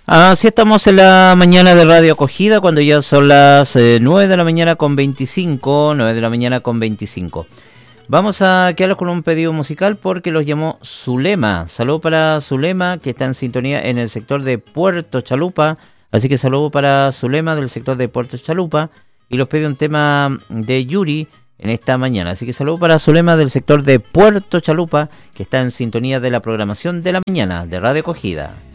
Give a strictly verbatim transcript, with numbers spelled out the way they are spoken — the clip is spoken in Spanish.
Así estamos en la mañana de Radio Acogida, cuando ya son las eh, nueve de la mañana con veinticinco, nueve de la mañana con veinticinco. Vamos a quedarnos con un pedido musical porque los llamó Zulema. Saludo para Zulema, que está en sintonía en el sector de Puerto Chalupa. Así que saludo para Zulema del sector de Puerto Chalupa. Y los pide un tema de Yuri en esta mañana. Así que saludo para Zulema del sector de Puerto Chalupa, que está en sintonía de la programación de la mañana de Radio Acogida.